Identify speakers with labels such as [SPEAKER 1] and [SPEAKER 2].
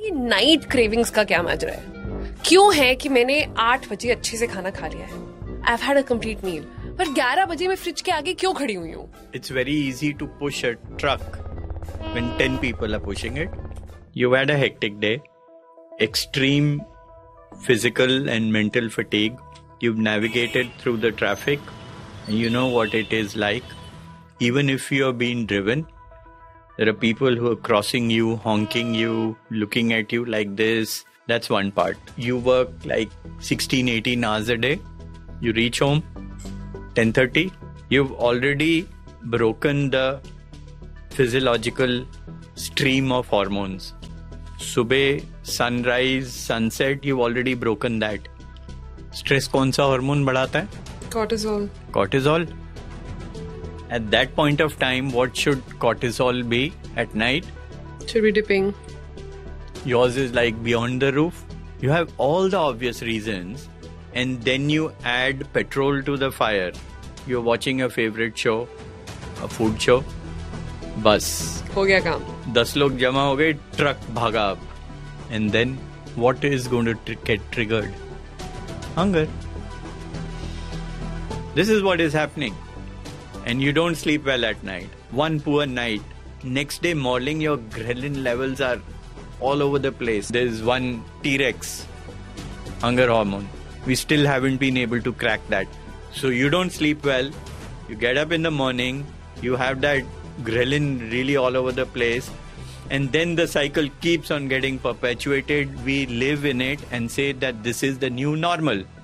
[SPEAKER 1] ये night cravings का क्या माजरा है? क्यों है कि मैंने 8 बजे अच्छे से खाना खा लिया है, I've had a complete meal, पर 11 बजे मैं फ्रिज के आगे क्यों खड़ी हुई हूँ?
[SPEAKER 2] It's very easy to push a truck when 10 people are pushing it. You've had a hectic day, extreme physical and mental fatigue. You've navigated through the traffic and you know what it is like. Even if you're being driven, there are people who are crossing you, honking you, looking at you like this. That's one part. You work like 16, 18 hours a day. You reach home 10:30. You've already broken the physiological stream of hormones. Subah, sunrise, sunset, you've already broken that. Stress कौन सा hormone बढ़ाता है?
[SPEAKER 1] Cortisol.
[SPEAKER 2] Cortisol. At that point of time, what should cortisol be at night?
[SPEAKER 1] Should be dipping.
[SPEAKER 2] Yours is like beyond the roof. You have all the obvious reasons, and then you add petrol to the fire. You're watching your favorite show, a food show. बस
[SPEAKER 1] हो गया काम.
[SPEAKER 2] 10 लोग जमा हो गए, truck भागा अब. And then what is going to get triggered? Hunger. This is what is happening. And you don't sleep well at night. One poor night. Next day morning, your ghrelin levels are all over the place. There's one T-Rex, hunger hormone. We still haven't been able to crack that. So you don't sleep well. You get up in the morning. You have that ghrelin really all over the place. And then the cycle keeps on getting perpetuated. We live in it and say that this is the new normal.